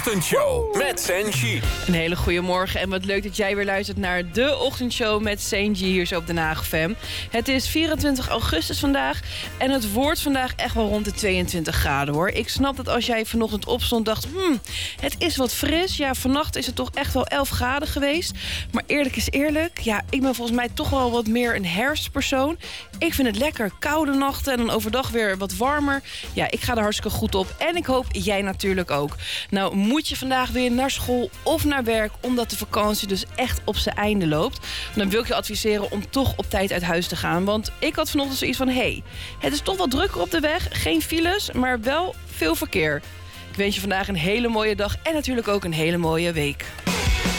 Ochtendshow met Senji. Een hele goede morgen en wat leuk dat jij weer luistert naar de Ochtendshow met Senji hier zo op Den Haag FM. Het is 24 augustus vandaag en het wordt vandaag echt wel rond de 22 graden hoor. Ik snap dat als jij vanochtend opstond dacht, het is wat fris. Ja, vannacht is het toch echt wel 11 graden geweest. Maar eerlijk is eerlijk, ja, ik ben volgens mij toch wel wat meer een herfstpersoon. Ik vind het lekker, koude nachten en dan overdag weer wat warmer. Ja, ik ga er hartstikke goed op en ik hoop jij natuurlijk ook. Nou, moet je vandaag weer naar school of naar werk omdat de vakantie dus echt op zijn einde loopt, dan wil ik je adviseren om toch op tijd uit huis te gaan. Want ik had vanochtend zoiets van, het is toch wat drukker op de weg. Geen files, maar wel veel verkeer. Ik wens je vandaag een hele mooie dag en natuurlijk ook een hele mooie week.